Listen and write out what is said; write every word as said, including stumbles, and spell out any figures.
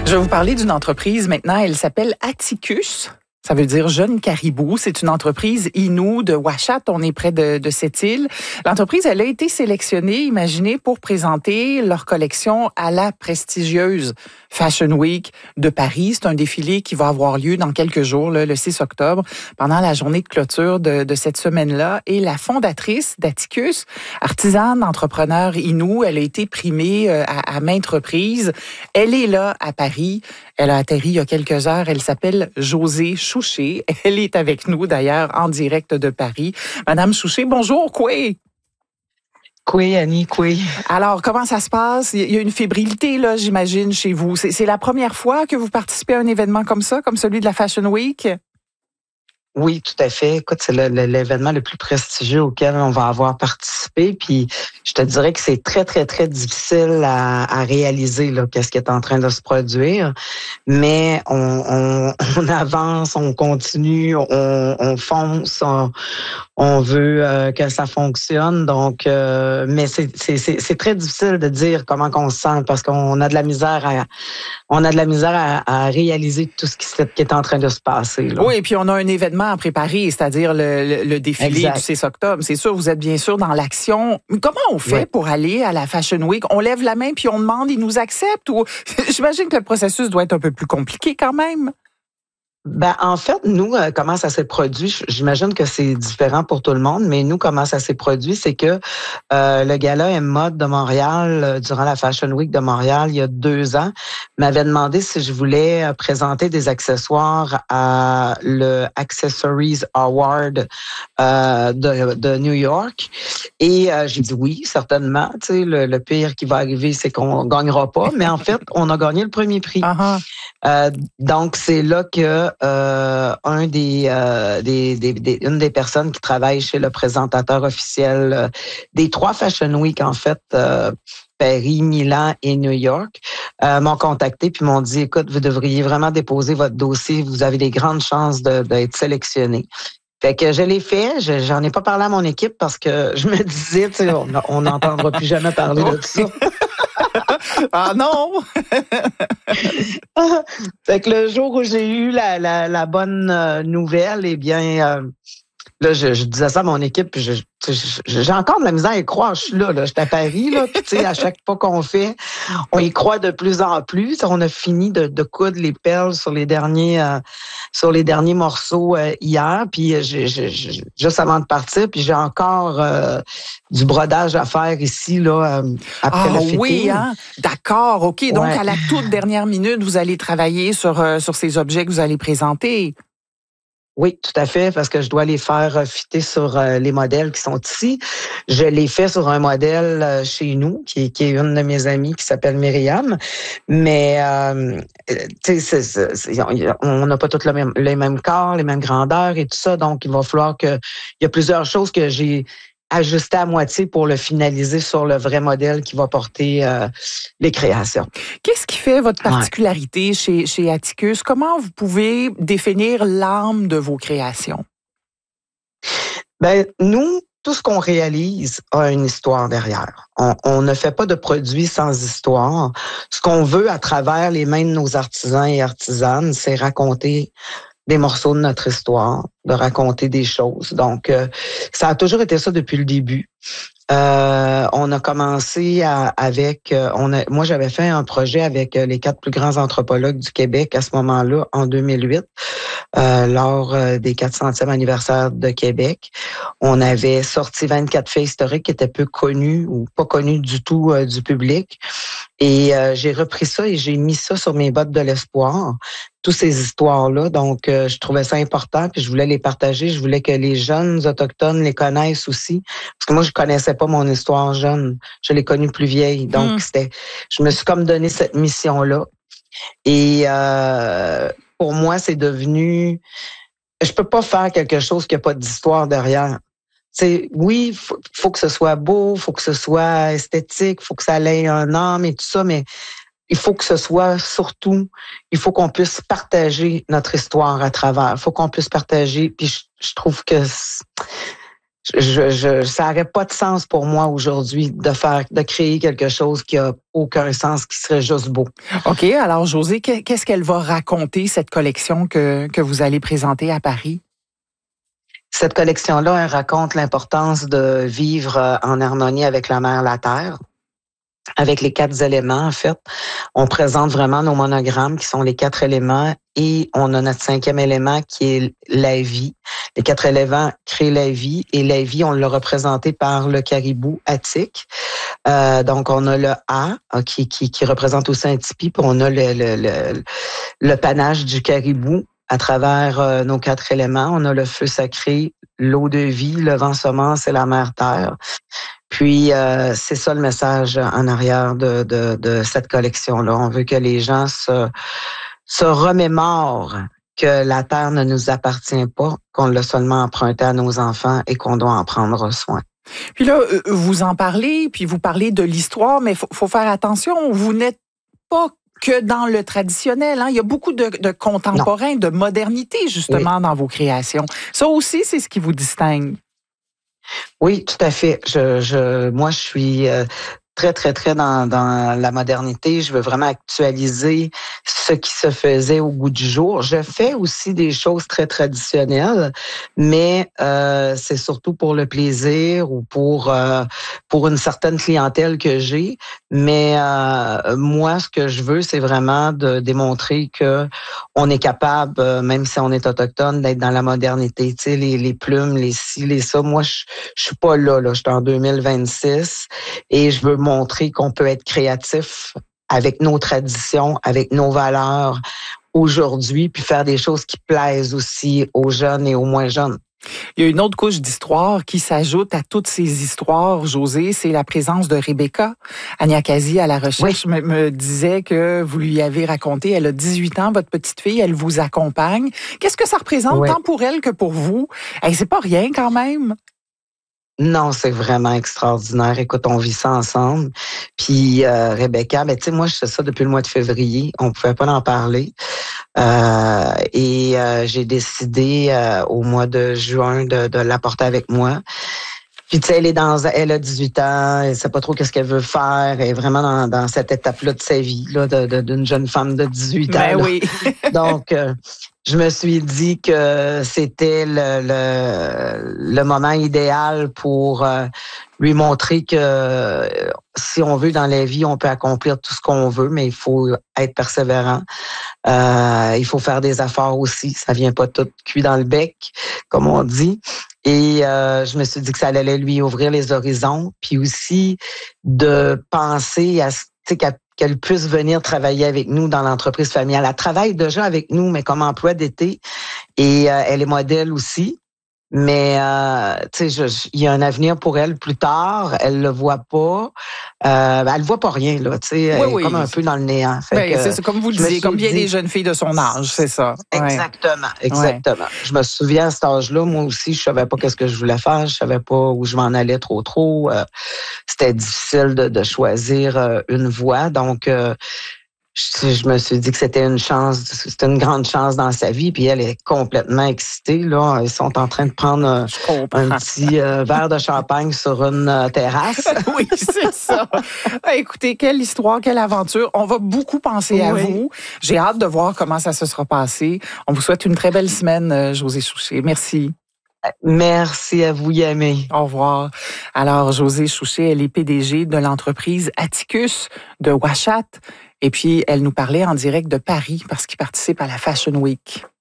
Je vais vous parler d'une entreprise maintenant. Elle s'appelle Atticus. Ça veut dire Jeune Caribou. C'est une entreprise Innu de Ouachat. On est près de, de cette île. L'entreprise, elle a été sélectionnée, imaginez, pour présenter leur collection à la prestigieuse Fashion Week de Paris. C'est un défilé qui va avoir lieu dans quelques jours, là, le six octobre, pendant la journée de clôture de, de cette semaine-là. Et la fondatrice d'Atticus, artisane, entrepreneur Innu, elle a été primée à, à maintes reprises. Elle est là à Paris. Elle a atterri il y a quelques heures. Elle s'appelle Josée Chouché. Elle est avec nous, d'ailleurs, en direct de Paris. Madame Chouché, bonjour, quoi? Oui, Annie, oui. Alors, comment ça se passe? Il y a une fébrilité, là, j'imagine, chez vous. C'est, c'est la première fois que vous participez à un événement comme ça, comme celui de la Fashion Week? Oui, tout à fait. Écoute, c'est le, le, l'événement le plus prestigieux auquel on va avoir participé. Puis, je te dirais que c'est très, très, très difficile à, à réaliser, là, qu'est-ce qui est en train de se produire. Mais on, on, on avance, on continue, on, on fonce, on, on veut euh, que ça fonctionne. Donc, euh, mais c'est, c'est, c'est, c'est très difficile de dire comment qu'on se sent parce qu'on a de la misère à, on a de la misère à, à réaliser tout ce qui, qui est en train de se passer, là. Oui, et puis on a un événement à préparer, c'est-à-dire le, le, le défilé exact. Du six octobre. C'est sûr, vous êtes bien sûr dans l'action. Mais comment on fait oui. pour aller à la Fashion Week? On lève la main puis on demande, ils nous acceptent? Ou j'imagine que le processus doit être un peu plus compliqué quand même. Ben, en fait, nous, euh, comment ça s'est produit, j'imagine que c'est différent pour tout le monde, mais nous, comment ça s'est produit, c'est que euh, le gala M-Mode de Montréal, euh, durant la Fashion Week de Montréal, il y a deux ans, m'avait demandé si je voulais euh, présenter des accessoires à le Accessories Award euh, de, de New York. Et euh, j'ai dit oui, certainement. Tu sais, le, le pire qui va arriver, c'est qu'on gagnera pas. Mais en fait, on a gagné le premier prix. Uh-huh. Euh, donc, c'est là que euh, un des, euh, des, des, des une des personnes qui travaille chez le présentateur officiel euh, des trois Fashion Week, en fait, euh, Paris, Milan et New York, euh, m'ont contacté puis m'ont dit, écoute, vous devriez vraiment déposer votre dossier, vous avez des grandes chances de, d'être sélectionné. Fait que je l'ai fait, je, j'en ai pas parlé à mon équipe parce que je me disais, tu sais, on n'entendra plus jamais parler de ça. Ah non! Fait que le jour où j'ai eu la, la, la bonne nouvelle, eh bien, euh, là, je, je disais ça à mon équipe, puis je, je, j'ai encore de la misère à y croire. Je suis là, là, je suis à Paris, là, puis tu sais, à chaque pas qu'on fait, on y croit de plus en plus. On a fini de, de coudre les perles sur les derniers, euh, sur les derniers morceaux euh, hier, puis je, je, je, juste avant de partir, puis j'ai encore euh, du brodage à faire ici, là, euh, après ah, le fitting. Oui, hein? D'accord, OK. Donc, ouais. À la toute dernière minute, vous allez travailler sur, euh, sur ces objets que vous allez présenter. Oui, tout à fait, parce que je dois les faire fitter sur euh, les modèles qui sont ici. Je les fais sur un modèle euh, chez nous, qui, qui est une de mes amies qui s'appelle Myriam. Mais, euh, tu sais, c'est, c'est, on n'a pas tous le même, les mêmes corps, les mêmes grandeurs et tout ça. Donc, il va falloir que... Il y a plusieurs choses que j'ai ajusté à moitié pour le finaliser sur le vrai modèle qui va porter euh, les créations. Qu'est-ce qui fait votre particularité ouais. chez, chez Atticus? Comment vous pouvez définir l'âme de vos créations? Ben, nous, tout ce qu'on réalise a une histoire derrière. On, on ne fait pas de produits sans histoire. Ce qu'on veut à travers les mains de nos artisans et artisanes, c'est raconter des morceaux de notre histoire, de raconter des choses. Donc, euh, ça a toujours été ça depuis le début. Euh, on a commencé à, avec, euh, on a, moi j'avais fait un projet avec les quatre plus grands anthropologues du Québec à ce moment-là, en deux mille huit, euh, lors euh, des quatre centième anniversaire de Québec. On avait sorti vingt-quatre faits historiques qui étaient peu connus ou pas connus du tout euh, du public. Et euh, j'ai repris ça et j'ai mis ça sur mes bottes de l'espoir, toutes ces histoires-là. Donc, euh, je trouvais ça important, puis je voulais les partager. Je voulais que les jeunes autochtones les connaissent aussi. Parce que moi, je connaissais pas mon histoire jeune. Je l'ai connue plus vieille. Donc, mmh. c'était, je me suis comme donné cette mission-là. Et euh, pour moi, c'est devenu... Je peux pas faire quelque chose qui n'a pas d'histoire derrière. C'est oui, faut, faut que ce soit beau, faut que ce soit esthétique, faut que ça ait un âme et tout ça, mais il faut que ce soit surtout, il faut qu'on puisse partager notre histoire à travers. Il faut qu'on puisse partager. Puis je, je trouve que je, je, ça n'aurait pas de sens pour moi aujourd'hui de faire, de créer quelque chose qui a aucun sens, qui serait juste beau. OK. Alors, Josée, qu'est-ce qu'elle va raconter, cette collection que, que vous allez présenter à Paris? Cette collection-là, elle raconte l'importance de vivre en harmonie avec la mer, la terre. Avec les quatre éléments, en fait. On présente vraiment nos monogrammes qui sont les quatre éléments et on a notre cinquième élément qui est la vie. Les quatre éléments créent la vie et la vie, on l'a représenté par le caribou attique. Euh, donc, on a le A qui, qui, qui représente aussi un tipi, puis on a le, le, le, le panache du caribou à travers euh, nos quatre éléments. On a le feu sacré, l'eau de vie, le vent semence et la mer terre. Puis, euh, c'est ça le message en arrière de, de, de cette collection-là. On veut que les gens se, se remémorent que la terre ne nous appartient pas, qu'on l'a seulement emprunté à nos enfants et qu'on doit en prendre soin. Puis là, vous en parlez, puis vous parlez de l'histoire, mais il faut, faut faire attention, vous n'êtes pas que dans le traditionnel. Hein? Il y a beaucoup de, de contemporains, non. de modernité, justement, oui. dans vos créations. Ça aussi, c'est ce qui vous distingue. Oui, tout à fait. Je, je, moi, je suis euh, très, très, très dans, dans la modernité. Je veux vraiment actualiser ce qui se faisait au goût du jour. Je fais aussi des choses très traditionnelles, mais euh, c'est surtout pour le plaisir ou pour euh, pour une certaine clientèle que j'ai. Mais euh, moi, ce que je veux, c'est vraiment de démontrer que on est capable, même si on est autochtone, d'être dans la modernité. Tu sais, les, les plumes, les ci, les ça. Moi, je, je suis pas là. Là, je suis en deux mille vingt-six et je veux montrer qu'on peut être créatif avec nos traditions, avec nos valeurs aujourd'hui, puis faire des choses qui plaisent aussi aux jeunes et aux moins jeunes. Il y a une autre couche d'histoire qui s'ajoute à toutes ces histoires, Josée, c'est la présence de Rebecca. Aniakazi, à la recherche, oui. me, me disait que vous lui avez raconté, elle a dix-huit ans, votre petite fille, elle vous accompagne. Qu'est-ce que ça représente oui. tant pour elle que pour vous? Hey, c'est pas rien quand même. Non, c'est vraiment extraordinaire. Écoute, on vit ça ensemble. Puis euh, Rebecca, ben tu sais, moi je fais ça depuis le mois de février. On pouvait pas en parler. Euh, et euh, j'ai décidé euh, au mois de juin de, de l'apporter avec moi. Puis tu sais, elle est dans, elle a dix-huit ans, elle sait pas trop qu'est-ce qu'elle veut faire, elle est vraiment dans, dans cette étape-là de sa vie, là, de, de, d'une jeune femme de dix-huit ans. Ben oui. Donc, euh, je me suis dit que c'était le, le, le moment idéal pour euh, lui montrer que euh, si on veut dans la vie, on peut accomplir tout ce qu'on veut, mais il faut être persévérant. Euh, il faut faire des efforts aussi. Ça vient pas tout cuit dans le bec, comme on dit. Et euh, je me suis dit que ça allait lui ouvrir les horizons, puis aussi de penser à, tu sais, qu'à qu'elle puisse venir travailler avec nous dans l'entreprise familiale. Elle travaille déjà avec nous, mais comme emploi d'été. Et euh, elle est modèle aussi. Mais, euh, tu sais, il y a un avenir pour elle plus tard. Elle le voit pas. Euh, elle voit pas rien, là. Tu sais, elle oui, est oui. comme un peu dans le néant. Fait ben, que, c'est comme vous le disiez, comme bien dit, des jeunes filles de son âge, c'est ça. Exactement, ouais. exactement. Ouais. Je me souviens à cet âge-là, moi aussi, je savais pas qu'est-ce que je voulais faire. Je savais pas où je m'en allais trop, trop. Euh, c'était difficile de, de choisir euh, une voie. Donc, euh, Je, je me suis dit que c'était une chance, c'était une grande chance dans sa vie, puis elle est complètement excitée. Là, ils sont en train de prendre un, un petit euh, verre de champagne sur une euh, terrasse. Oui, c'est ça. Écoutez, quelle histoire, quelle aventure. On va beaucoup penser oui. à vous. J'ai hâte de voir comment ça se sera passé. On vous souhaite une très belle semaine, Josée Chouché. Merci. Merci à vous, Yamé. Au revoir. Alors, Josée Chouché, elle est P D G de l'entreprise Atticus de Ouachat. Et puis, elle nous parlait en direct de Paris parce qu'il participe à la Fashion Week.